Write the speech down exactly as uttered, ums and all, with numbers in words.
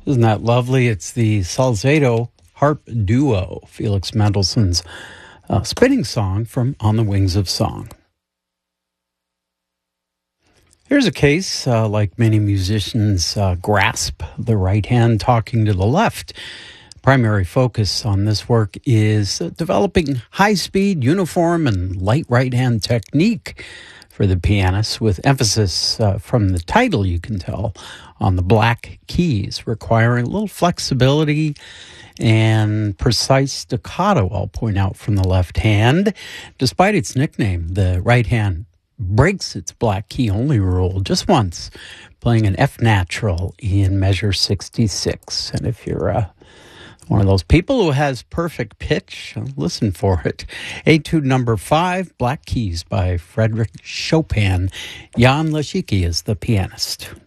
Isn't that lovely? It's the Salzedo Harp Duo, Felix Mendelssohn's uh, spinning song from On the Wings of Song. Here's a case, uh, like many musicians uh, grasp the right hand talking to the left. Primary focus on this work is uh, developing high-speed, uniform, and light right-hand technique for the pianist, with emphasis uh, from the title, you can tell, on the black keys, requiring a little flexibility and precise staccato, I'll point out, from the left hand. Despite its nickname, the right hand breaks its black key only rule just once, playing an F natural in measure sixty-six. And if you're uh, one of those people who has perfect pitch, listen for it. Etude number five, Black Keys by Frédéric Chopin. Jan Leszicki is the pianist.